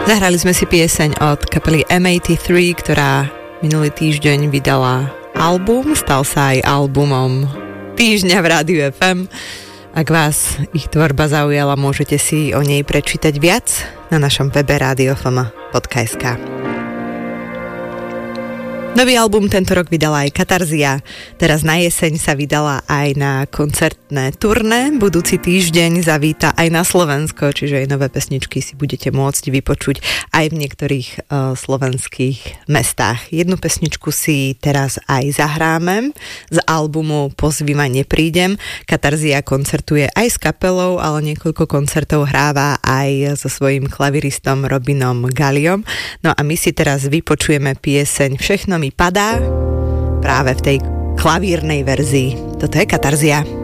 Zahrali sme si pieseň od kapely M83, ktorá minulý týždeň vydala album, stal sa aj albumom týždňa v Rádiu FM. Ak vás ich tvorba zaujala, môžete si o nej prečítať viac na našom webe radiofm.sk. Nový album tento rok vydala aj Katarzia. Teraz na jeseň sa vydala aj na koncertné turné. Budúci týždeň zavíta aj na Slovensko, čiže aj nové pesničky si budete môcť vypočuť aj v niektorých slovenských mestách. Jednu pesničku si teraz aj zahráme z albumu Pozvi ma neprídem. Katarzia koncertuje aj s kapelou, ale niekoľko koncertov hráva aj so svojím klaviristom Robinom Galliom. No a my si teraz vypočujeme pieseň Všechno mi padá práve v tej klavírnej verzii. Toto je Katarzia.